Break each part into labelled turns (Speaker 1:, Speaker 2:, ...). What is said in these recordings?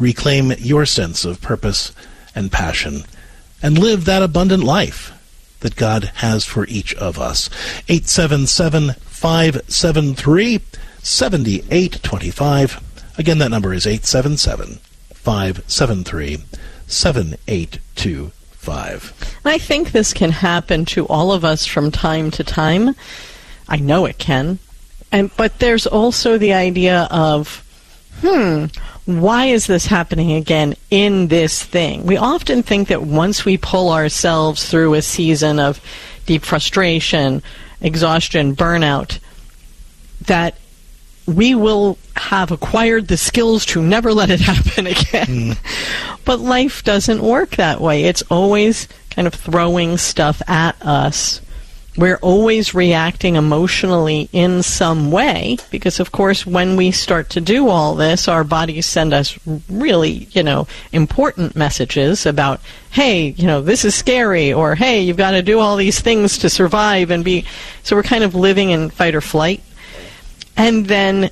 Speaker 1: reclaim your sense of purpose and passion, and live that abundant life that God has for each of us. 877-573-7825. Again, that number is 877-573-7825.
Speaker 2: I think this can happen to all of us from time to time. I know it can. But there's also the idea of, why is this happening again in this thing? We often think that once we pull ourselves through a season of deep frustration, exhaustion, burnout, that we will have acquired the skills to never let it happen again. But life doesn't work that way. It's always kind of throwing stuff at us. We're always reacting emotionally in some way because, of course, when we start to do all this, our bodies send us really, important messages about, hey, this is scary, or hey, you've got to do all these things to survive and be. So we're kind of living in fight or flight. And then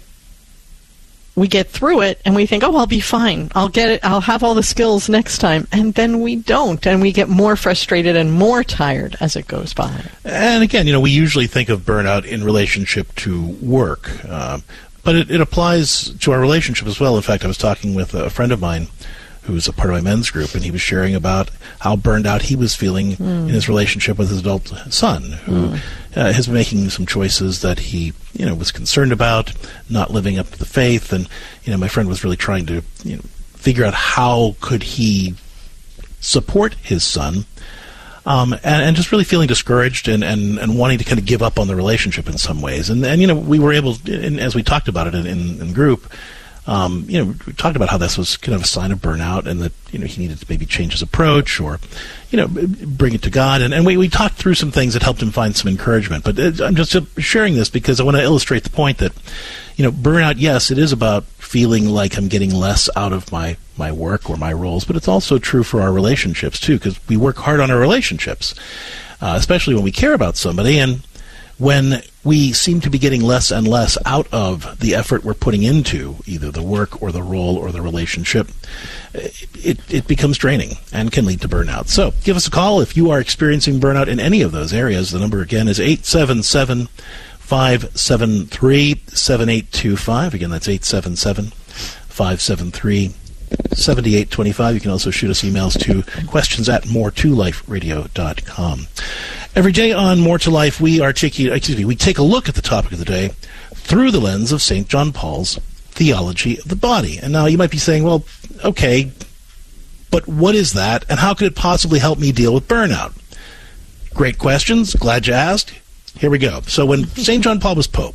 Speaker 2: we get through it and we think, oh, I'll be fine. I'll get it. I'll have all the skills next time. And then we don't. And we get more frustrated and more tired as it goes by.
Speaker 1: And again, we usually think of burnout in relationship to work. But it applies to our relationship as well. In fact, I was talking with a friend of mine who's a part of my men's group, and he was sharing about how burned out he was feeling in his relationship with his adult son, who has been making some choices that he, was concerned about, not living up to the faith. And, my friend was really trying to, figure out how could he support his son, and just really feeling discouraged and wanting to kind of give up on the relationship in some ways. And we were able, as we talked about it in group, we talked about how this was kind of a sign of burnout, and that he needed to maybe change his approach or bring it to God. And we talked through some things that helped him find some encouragement. But I'm just sharing this because I want to illustrate the point that burnout, yes, it is about feeling like I'm getting less out of my work or my roles, but it's also true for our relationships too, because we work hard on our relationships, especially when we care about somebody. And when we seem to be getting less and less out of the effort we're putting into either the work or the role or the relationship, it becomes draining and can lead to burnout. So give us a call if you are experiencing burnout in any of those areas. The number again is 877-573-7825. Again, that's 877-573-7825. You can also shoot us emails to questions@moretoliferadio.com. Every day on More to Life, we take a look at the topic of the day through the lens of St. John Paul's theology of the body. And now you might be saying, well, okay, but what is that, and how could it possibly help me deal with burnout? Great questions. Glad you asked. Here we go. So when St. John Paul was Pope,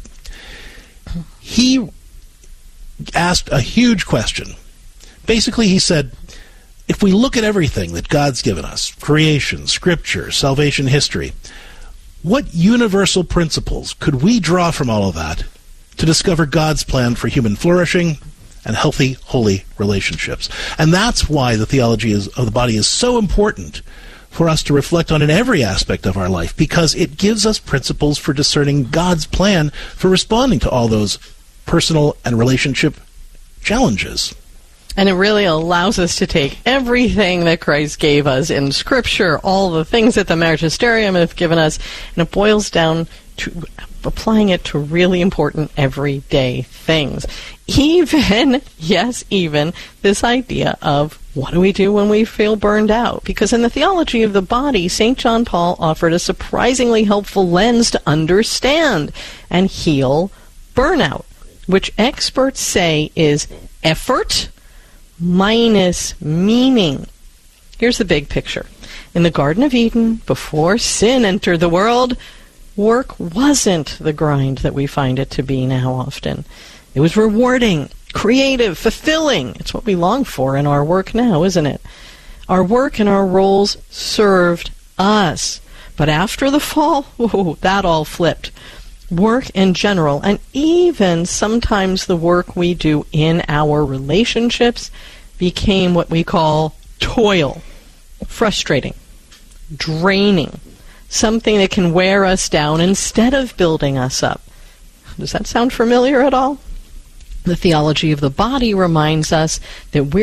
Speaker 1: he asked a huge question. Basically, he said, if we look at everything that God's given us, creation, scripture, salvation history, what universal principles could we draw from all of that to discover God's plan for human flourishing and healthy, holy relationships? And that's why the theology of the body is so important for us to reflect on in every aspect of our life, because it gives us principles for discerning God's plan for responding to all those personal and relationship challenges.
Speaker 2: And it really allows us to take everything that Christ gave us in Scripture, all the things that the Magisterium have given us, and it boils down to applying it to really important everyday things. Even this idea of what do we do when we feel burned out? Because in the theology of the body, St. John Paul offered a surprisingly helpful lens to understand and heal burnout, which experts say is effort minus meaning. Here's the big picture. In the Garden of Eden, before sin entered the world, work wasn't the grind that we find it to be now often. It was rewarding, creative, fulfilling. It's what we long for in our work now, isn't it? Our work and our roles served us. But after the fall, that all flipped. Work in general, and even sometimes the work we do in our relationships, became what we call toil, frustrating, draining, something that can wear us down instead of building us up. Does that sound familiar at all? The theology of the body reminds us that we're